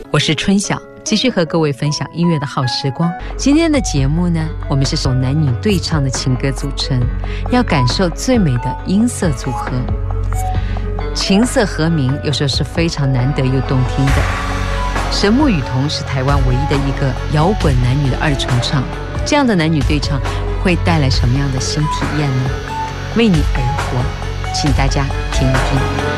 我是春晓，继续和各位分享音乐的好时光。今天的节目呢，我们是首男女对唱的情歌组成，要感受最美的音色组合。琴瑟和鸣有时候是非常难得又动听的。神木与瞳是台湾唯一的一个摇滚男女的二重唱，这样的男女对唱会带来什么样的新体验呢？为你而活，请大家听一听。